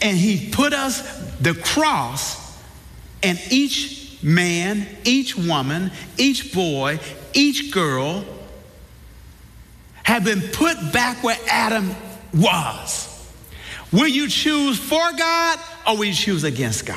And he put us the cross, and each man, each woman, each boy, each girl have been put back where Adam was. Will you choose for God or will you choose against God?